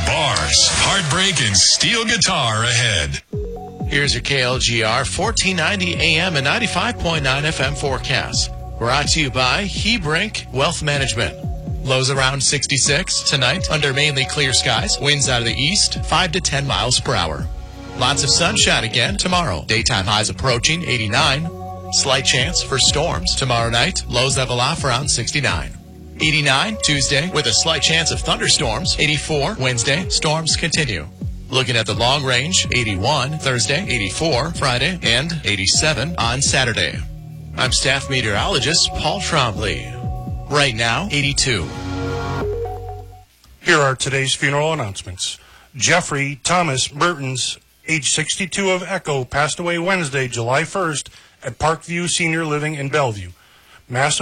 bars, heartbreak, and steel guitar ahead. Here's your KLGR 1490 AM and 95.9 FM forecast. Brought to you by Hebrink Wealth Management. Lows around 66 tonight under mainly clear skies. Winds out of the east 5 to 10 miles per hour. Lots of sunshine again tomorrow. Daytime highs approaching 89. Slight chance for storms tomorrow night. Lows level off around 69. 89 Tuesday with a slight chance of thunderstorms. 84 Wednesday. Storms continue. Looking at the long range, 81 Thursday, 84 Friday, and 87 on Saturday. I'm staff meteorologist Paul Trombley. Right now, 82. Here are today's funeral announcements. Jeffrey Thomas Mertens, age 62 of Echo, passed away Wednesday, July 1st at Parkview Senior Living in Bellevue. Mass